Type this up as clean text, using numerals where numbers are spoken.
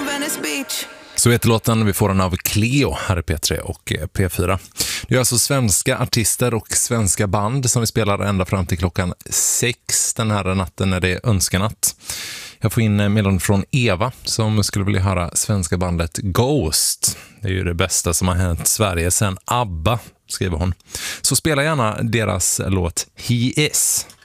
Så heter låten, vi får den av Cleo här i P3 och P4. Det är alltså svenska artister och svenska band som vi spelar ända fram till klockan 6 den här natten när det är önskanatt. Jag får in meddelande från Eva som skulle vilja höra svenska bandet Ghost. Det är ju det bästa som har hänt Sverige sedan ABBA, skriver hon. Så spela gärna deras låt He Is.